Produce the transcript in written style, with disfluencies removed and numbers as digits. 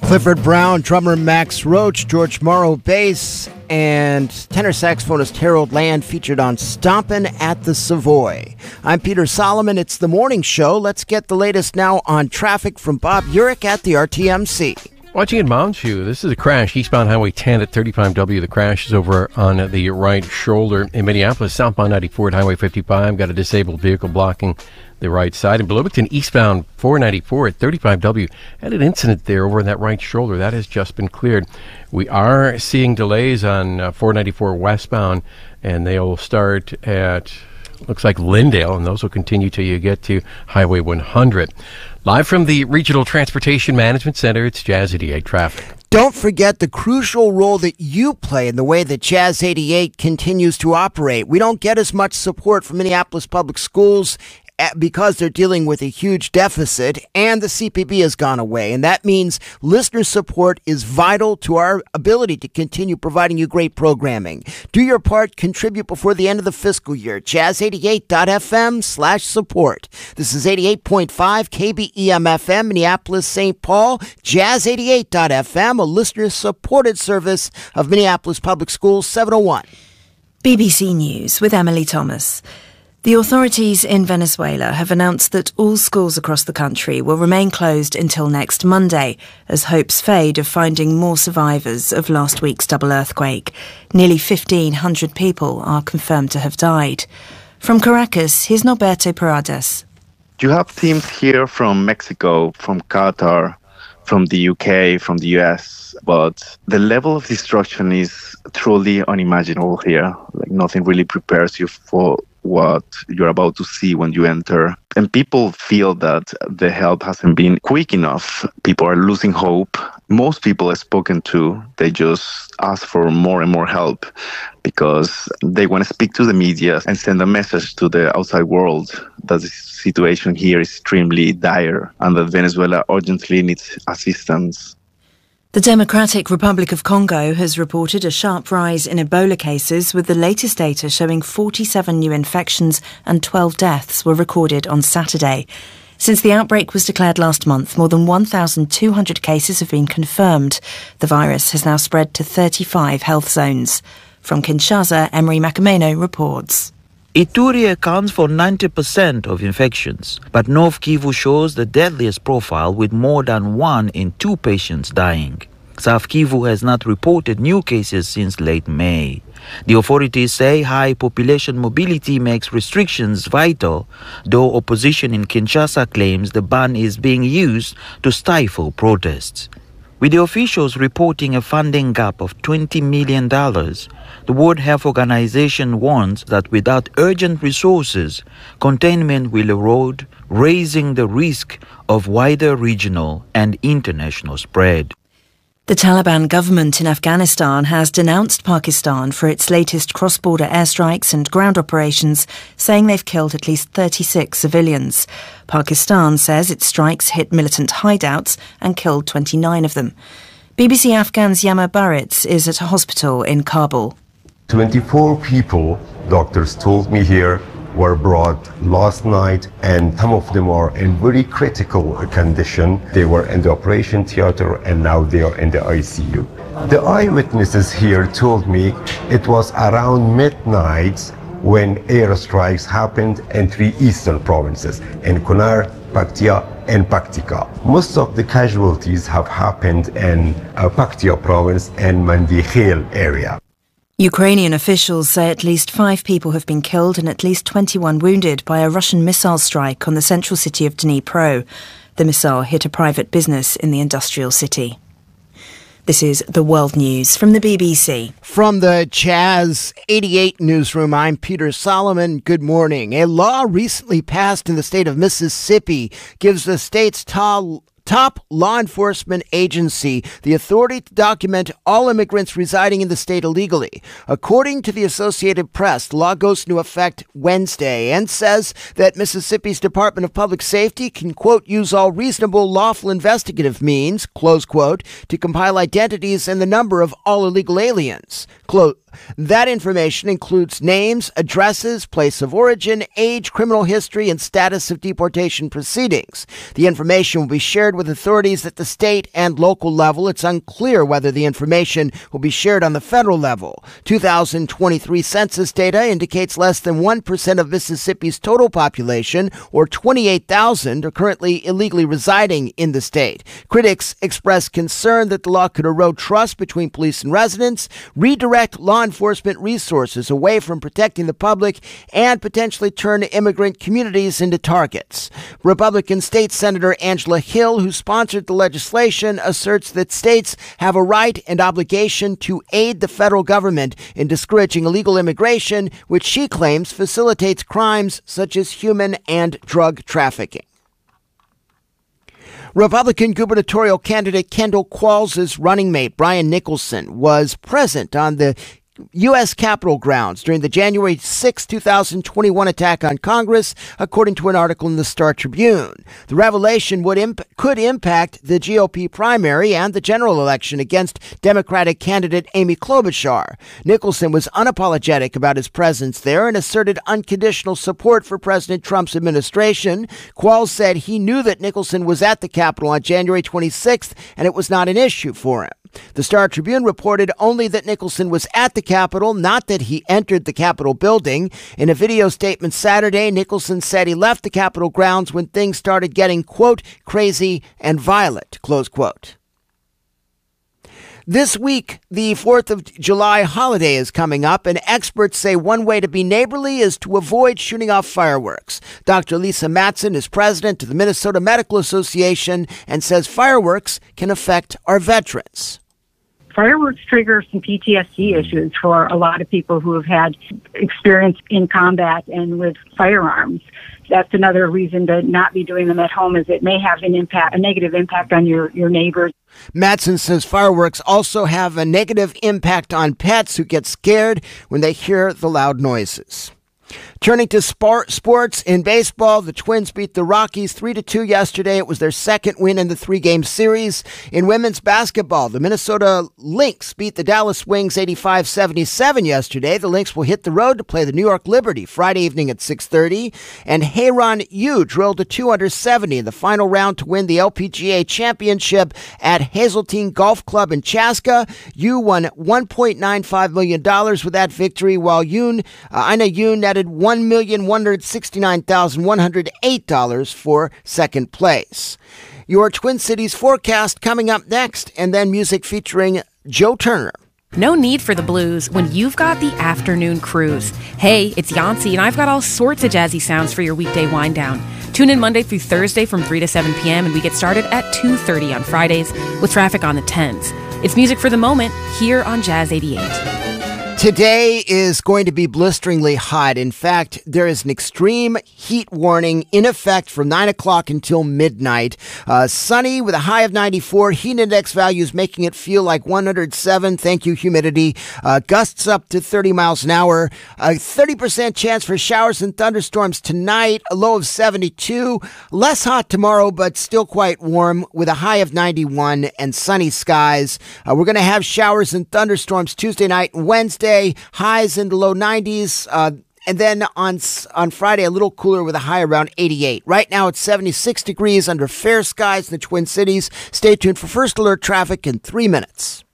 Clifford Brown, drummer Max Roach, George Morrow bass, and tenor saxophonist Harold Land featured on Stompin' at the Savoy. I'm Peter Solomon. It's the morning show. Let's get the latest now on traffic from Bob Urich at the RTMC. Watching in Mountain View, this is a crash. Eastbound Highway 10 at 35W. The crash is over on the right shoulder. In Minneapolis, southbound 94 at Highway 55. Got a disabled vehicle blocking the right side. In Bloomington, eastbound 494 at 35W. Had an incident there over on that right shoulder. That has just been cleared. We are seeing delays on 494 westbound, and they'll start at, looks like Lyndale, and those will continue till you get to Highway 100. Live from the Regional Transportation Management Center, it's Jazz 88 Traffic. Don't forget the crucial role that you play in the way that Jazz 88 continues to operate. We don't get as much support from Minneapolis Public Schools because they're dealing with a huge deficit, and the CPB has gone away. And that means listener support is vital to our ability to continue providing you great programming. Do your part, contribute before the end of the fiscal year. Jazz88.fm/support. This is 88.5 KBEM-FM, Minneapolis, St. Paul. Jazz88.fm, a listener-supported service of Minneapolis Public Schools, 701. BBC News with Emily Thomas. The authorities in Venezuela have announced that all schools across the country will remain closed until next Monday, as hopes fade of finding more survivors of last week's double earthquake. Nearly 1,500 people are confirmed to have died. From Caracas, here's Norberto Paredes. You have teams here from Mexico, from Qatar, from the UK, from the US, but the level of destruction is truly unimaginable here. Like, nothing really prepares you for what you're about to see when you enter. And people feel that the help hasn't been quick enough. People are losing hope. Most people I've spoken to, they just ask for more and more help because they want to speak to the media and send a message to the outside world that the situation here is extremely dire and that Venezuela urgently needs assistance. The Democratic Republic of Congo has reported a sharp rise in Ebola cases, with the latest data showing 47 new infections and 12 deaths were recorded on Saturday. Since the outbreak was declared last month, more than 1,200 cases have been confirmed. The virus has now spread to 35 health zones. From Kinshasa, Emery Makameno reports. Ituri accounts for 90% of infections, but North Kivu shows the deadliest profile with more than 1 in 2 patients dying. South Kivu has not reported new cases since late May. The authorities say high population mobility makes restrictions vital, though opposition in Kinshasa claims the ban is being used to stifle protests. With the officials reporting a funding gap of $20 million, the World Health Organization warns that without urgent resources, containment will erode, raising the risk of wider regional and international spread. The Taliban government in Afghanistan has denounced Pakistan for its latest cross-border airstrikes and ground operations, saying they've killed at least 36 civilians. Pakistan says its strikes hit militant hideouts and killed 29 of them. BBC Afghan's Yama Baritz is at a hospital in Kabul. 24 people, doctors told me here, were brought last night, and some of them are in very critical condition. They were in the operation theater and now they are in the ICU. The eyewitnesses here told me it was around midnight when airstrikes happened in 3 eastern provinces, in Kunar, Paktia and Paktika. Most of the casualties have happened in Paktia province and Mandikhel area. Ukrainian officials say at least 5 people have been killed and at least 21 wounded by a Russian missile strike on the central city of Dnipro. The missile hit a private business in the industrial city. This is the World News from the BBC. From the Jazz 88 newsroom, I'm Peter Solomon. Good morning. A law recently passed in the state of Mississippi gives the state's top law enforcement agency the authority to document all immigrants residing in the state illegally. According to the Associated Press, the law goes into effect Wednesday and says that Mississippi's Department of Public Safety can, quote, use all reasonable lawful investigative means, close quote, to compile identities and the number of all illegal aliens, That information includes names, addresses, place of origin, age, criminal history, and status of deportation proceedings. The information will be shared with authorities at the state and local level. It's unclear whether the information will be shared on the federal level. 2023 census data indicates less than 1% of Mississippi's total population, or 28,000, are currently illegally residing in the state. Critics express concern that the law could erode trust between police and residents, redirect law enforcement resources away from protecting the public, and potentially turn immigrant communities into targets. Republican State Senator Angela Hill, who sponsored the legislation, asserts that states have a right and obligation to aid the federal government in discouraging illegal immigration, which she claims facilitates crimes such as human and drug trafficking. Republican gubernatorial candidate Kendall Qualls' running mate, Brian Nicholson, was present on the U.S. Capitol grounds during the January 6, 2021 attack on Congress, according to an article in the Star Tribune. The revelation could impact the GOP primary and the general election against Democratic candidate Amy Klobuchar. Nicholson was unapologetic about his presence there and asserted unconditional support for President Trump's administration. Qualls said he knew that Nicholson was at the Capitol on January 26th and it was not an issue for him. The Star Tribune reported only that Nicholson was at the Capitol, not that he entered the Capitol building. In a video statement Saturday, Nicholson said he left the Capitol grounds when things started getting, quote, crazy and violent, close quote. This week, the 4th of July holiday is coming up, and experts say one way to be neighborly is to avoid shooting off fireworks. Dr. Lisa Matson is president of the Minnesota Medical Association and says fireworks can affect our veterans. Fireworks trigger some PTSD issues for a lot of people who have had experience in combat and with firearms. That's another reason to not be doing them at home, is it may have a negative impact on your neighbors. Matson says fireworks also have a negative impact on pets who get scared when they hear the loud noises. Turning to sports, in baseball, the Twins beat the Rockies 3-2 yesterday. It was their second win in the three-game series. In women's basketball, the Minnesota Lynx beat the Dallas Wings 85-77 yesterday. The Lynx will hit the road to play the New York Liberty Friday evening at 6:30. And Heyron Yu drilled a 270 in the final round to win the LPGA Championship at Hazeltine Golf Club in Chaska. Yu won $1.95 million with that victory, while Ina Yoon netted $1,169,108 for second place. Your Twin Cities forecast coming up next, and then music featuring Joe Turner. No need for the blues when you've got the afternoon cruise. Hey, it's Yancey, and I've got all sorts of jazzy sounds for your weekday wind down. Tune in Monday through Thursday from 3 to 7 p.m., and we get started at 2:30 on Fridays with traffic on the 10s. It's music for the moment here on Jazz 88. Today is going to be blisteringly hot. In fact, there is an extreme heat warning in effect from 9 o'clock until midnight. Sunny with a high of 94. Heat index values making it feel like 107. Thank you, humidity. Gusts up to 30 miles an hour. 30% chance for showers and thunderstorms tonight. A low of 72. Less hot tomorrow, but still quite warm with a high of 91 and sunny skies. We're going to have showers and thunderstorms Tuesday night and Wednesday. Highs in the low 90s. And then on Friday, a little cooler with a high around 88. Right now, it's 76 degrees under fair skies in the Twin Cities. Stay tuned for First Alert traffic in 3 minutes.